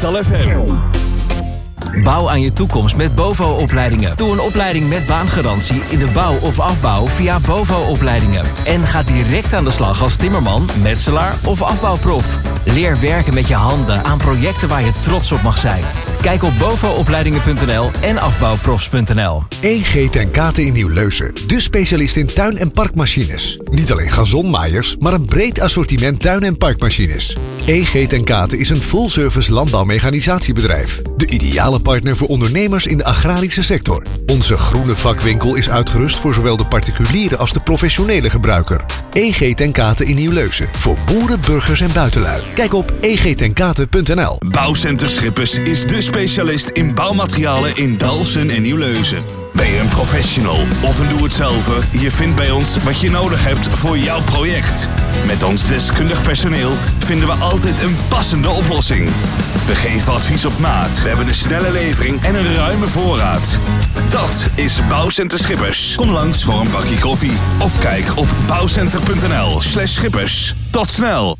Vechtal FM. Bouw aan je toekomst met BOVO-opleidingen. Doe een opleiding met baangarantie in de bouw of afbouw via BOVO-opleidingen. En ga direct aan de slag als timmerman, metselaar of afbouwprof. Leer werken met je handen aan projecten waar je trots op mag zijn. Kijk op bovoopleidingen.nl en afbouwprofs.nl. EG ten Kate in Nieuw-Leusen. De specialist in tuin- en parkmachines. Niet alleen gazonmaaiers, maar een breed assortiment tuin- en parkmachines. EG ten Kate is een full-service landbouwmechanisatiebedrijf. De ideale partner voor ondernemers in de agrarische sector. Onze groene vakwinkel is uitgerust voor zowel de particuliere als de professionele gebruiker. EG ten Kate in Nieuw-Leusen. Voor boeren, burgers en buitenlui. Kijk op egtenkate.nl. Bouwcenter Schippers is de specialist in bouwmaterialen in Dalfsen en Nieuw-Leusen. Ben je een professional of een doe-het-zelver? Je vindt bij ons wat je nodig hebt voor jouw project. Met ons deskundig personeel vinden we altijd een passende oplossing. We geven advies op maat. We hebben een snelle levering en een ruime voorraad. Dat is Bouwcenter Schippers. Kom langs voor een bakje koffie of kijk op bouwcenter.nl/schippers. Tot snel!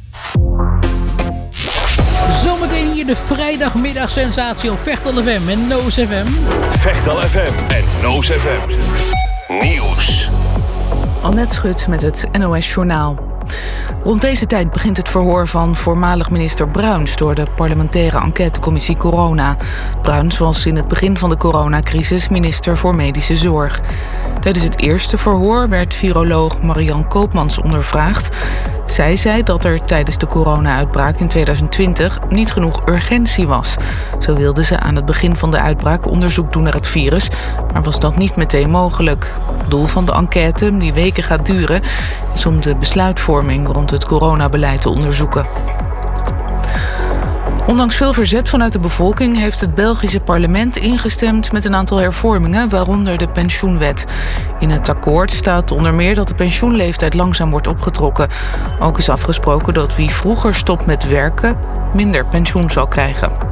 Zometeen hier de vrijdagmiddagsensatie op Vechtal FM en Noos FM. Vechtal FM en Noos FM. Nieuws. Annette Schut met het NOS Journaal. Rond deze tijd begint het verhoor van voormalig minister Bruins door de parlementaire enquêtecommissie Corona. Bruins was in het begin van de coronacrisis minister voor Medische Zorg. Tijdens het eerste verhoor werd viroloog Marianne Koopmans ondervraagd. Zij zei dat er tijdens de corona-uitbraak in 2020 niet genoeg urgentie was. Zo wilde ze aan het begin van de uitbraak onderzoek doen naar het virus, maar was dat niet meteen mogelijk. Het doel van de enquête, die weken gaat duren, is om de besluitvorming rond het coronabeleid te onderzoeken. Ondanks veel verzet vanuit de bevolking heeft het Belgische parlement ingestemd met een aantal hervormingen, waaronder de pensioenwet. In het akkoord staat onder meer dat de pensioenleeftijd langzaam wordt opgetrokken. Ook is afgesproken dat wie vroeger stopt met werken minder pensioen zal krijgen.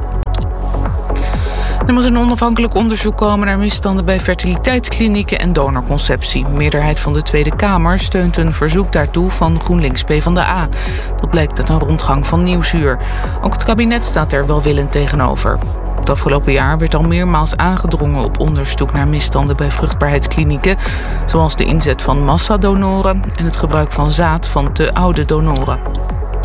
Er moet een onafhankelijk onderzoek komen naar misstanden bij fertiliteitsklinieken en donorconceptie. De meerderheid van de Tweede Kamer steunt een verzoek daartoe van GroenLinks PvdA. Dat blijkt uit een rondgang van Nieuwsuur. Ook het kabinet staat er welwillend tegenover. Het afgelopen jaar werd al meermaals aangedrongen op onderzoek naar misstanden bij vruchtbaarheidsklinieken, zoals de inzet van massadonoren en het gebruik van zaad van te oude donoren.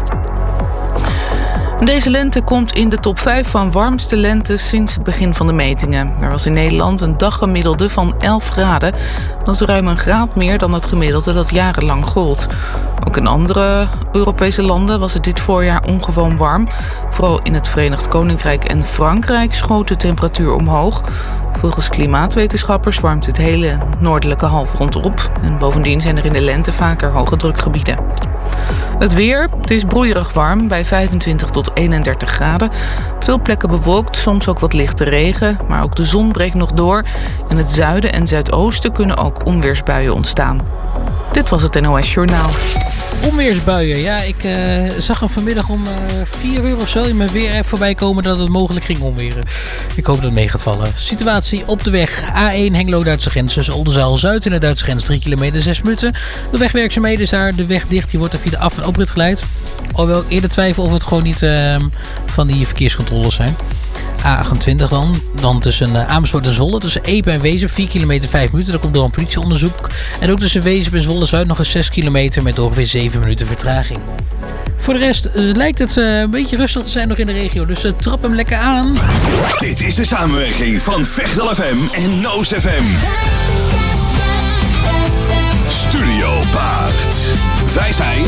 Deze lente komt in de top 5 van warmste lentes sinds het begin van de metingen. Er was in Nederland een daggemiddelde van 11 graden. Dat is ruim een graad meer dan het gemiddelde dat jarenlang gold. Ook in andere Europese landen was het dit voorjaar ongewoon warm. Vooral in het Verenigd Koninkrijk en Frankrijk schoot de temperatuur omhoog. Volgens klimaatwetenschappers warmt het hele noordelijke halfrond op. En bovendien zijn er in de lente vaker hoge drukgebieden. Het weer, het is broeierig warm bij 25 tot 31 graden. Op veel plekken bewolkt, soms ook wat lichte regen. Maar ook de zon breekt nog door. In het zuiden en zuidoosten kunnen ook onweersbuien ontstaan. Dit was het NOS Journaal. Onweersbuien, ja, ik zag hem vanmiddag om 4 uur of zo in mijn weerapp voorbij komen dat het mogelijk ging onweren. Ik hoop dat het mee gaat vallen. Situatie op de weg. A1 Hengelo-Duitse grens tussen Oldenzaal-Zuid en de Duitse grens 3 kilometer 6 minuten. De wegwerkzaamheden is daar de weg dicht, die wordt er via de af- en oprit geleid. Alhoewel ik eerder twijfel of het gewoon niet van die verkeerscontroles zijn. A28 dan tussen Amersfoort en Zwolle, tussen Epe en Wezep 4 kilometer 5 minuten. Dat komt door een politieonderzoek. En ook tussen Wezep en Zwolle-Zuid nog eens 6 kilometer met ongeveer 7 minuten vertraging. Voor de rest lijkt het een beetje rustig te zijn nog in de regio, dus trap hem lekker aan. Dit is de samenwerking van Vechtal FM en Noos FM.